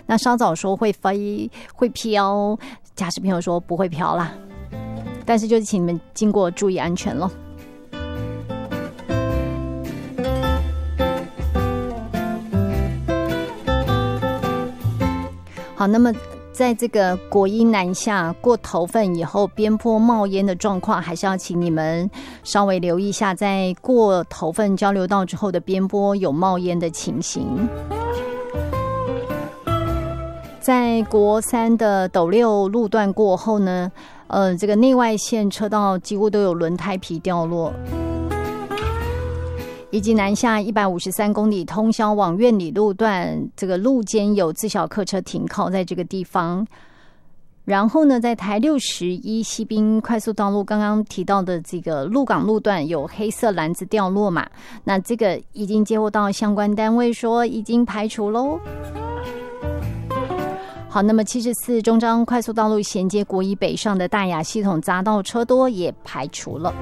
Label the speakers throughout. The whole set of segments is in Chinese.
Speaker 1: 那稍早说会飞会飘，驾驶朋友说不会飘啦，但是就是请你们经过注意安全咯。好，那么在这个国一南下过头份以后，边坡冒烟的状况，还是要请你们稍微留意一下，在过头份交流道之后的边坡有冒烟的情形。在国三的斗六路段过后呢，这个内外线车道几乎都有轮胎皮掉落。以及南下153公里通霄往苑里路段，这个路肩有自小客车停靠在这个地方。然后呢，在台61西滨快速道路刚刚提到的这个鹿港路段有黑色篮子掉落嘛，那这个已经接获到相关单位说已经排除咯。好，那么74中彰快速道路衔接国一北上的大雅系统匝道车多也排除了。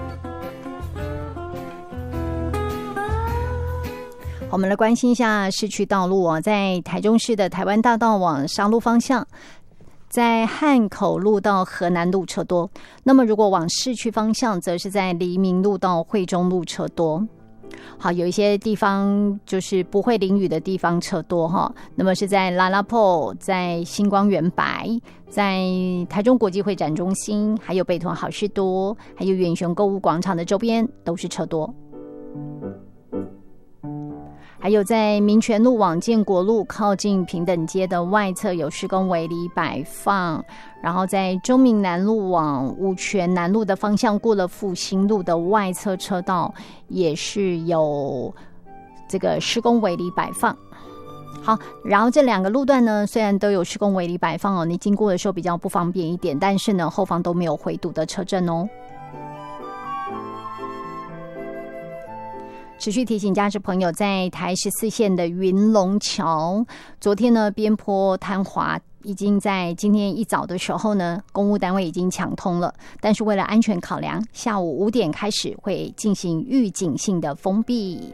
Speaker 1: 我们来关心一下市区道路哦，在台中市的台湾大道往沙鹿方向，在汉口路到河南路车多。那么如果往市区方向，则是在黎明路到惠中路车多。好，有一些地方就是不会淋雨的地方车多哈。那么是在拉拉坡、在星光园白、在台中国际会展中心，还有北屯好事多，还有远雄购物广场的周边都是车多。还有在民权路往建国路靠近平等街的外侧有施工围篱摆放，然后在中民南路往五权南路的方向过了复兴路的外侧车道也是有这个施工围篱摆放。好，然后这两个路段呢，虽然都有施工围篱摆放哦，你经过的时候比较不方便一点，但是呢后方都没有回堵的车阵哦。持续提醒驾驶朋友，在台14线的云龙桥，昨天呢边坡坍滑，已经在今天一早的时候呢，公务单位已经抢通了，但是为了安全考量，下午5点开始会进行预警性的封闭。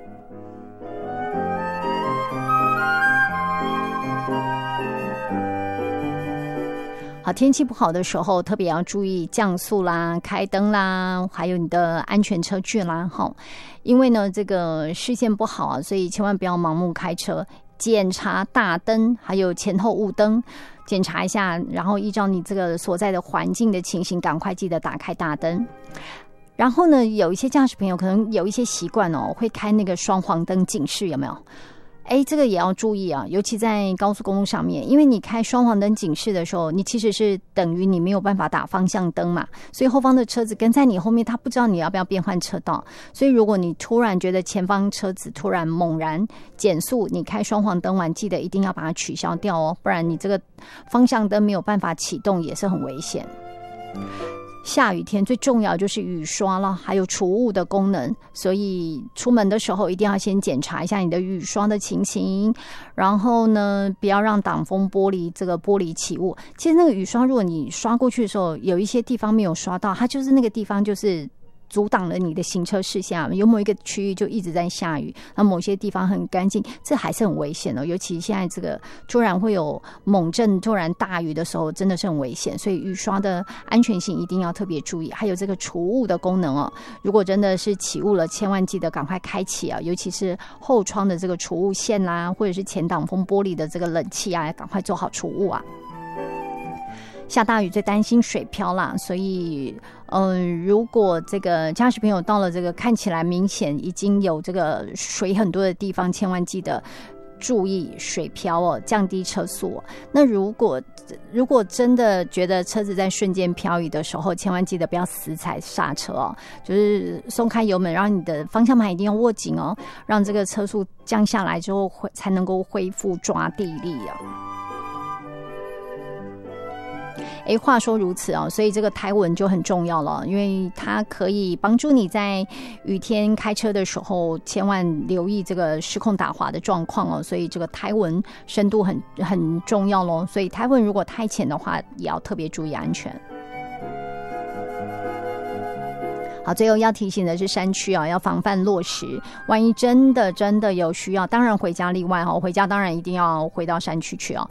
Speaker 1: 好，天气不好的时候特别要注意降速啦、开灯啦，还有你的安全车距啦。因为呢这个视线不好啊，所以千万不要盲目开车，检查大灯还有前后雾灯，检查一下，然后依照你这个所在的环境的情形，赶快记得打开大灯。然后呢有一些驾驶朋友可能有一些习惯哦，会开那个双黄灯警示，有没有？这个也要注意啊，尤其在高速公路上面，因为你开双黄灯警示的时候，你其实是等于你没有办法打方向灯嘛，所以后方的车子跟在你后面，他不知道你要不要变换车道，所以如果你突然觉得前方车子突然猛然减速，你开双黄灯完，记得一定要把它取消掉哦，不然你这个方向灯没有办法启动，也是很危险。下雨天最重要就是雨刷了，还有除雾的功能，所以出门的时候一定要先检查一下你的雨刷的情形，然后呢不要让挡风玻璃这个玻璃起雾。其实那个雨刷如果你刷过去的时候，有一些地方没有刷到，它就是那个地方就是阻挡了你的行车视线，有某一个区域就一直在下雨，那某些地方很干净，这还是很危险的。尤其现在这个突然会有猛阵突然大雨的时候，真的是很危险，所以雨刷的安全性一定要特别注意。还有这个除雾的功能哦，如果真的是起雾了，千万记得赶快开启啊，尤其是后窗的这个除雾线啦，或者是前挡风玻璃的这个冷气啊，赶快做好除雾啊。下大雨最担心水漂啦，所以如果这个驾驶朋友到了这个看起来明显已经有这个水很多的地方，千万记得注意水漂哦，降低车速哦。那如果真的觉得车子在瞬间漂移的时候，千万记得不要死踩刹车哦，就是松开油门，然后你的方向盘一定要握紧哦，让这个车速降下来之后才能够恢复抓地力啊。话说如此哦，所以这个胎纹就很重要了，因为它可以帮助你在雨天开车的时候千万留意这个失控打滑的状况哦，所以这个胎纹深度很重要咯，所以胎纹如果太浅的话也要特别注意安全。好，最后要提醒的是山区啊，要防范落石，万一真的有需要，当然回家例外哦，回家当然一定要回到山区去哦。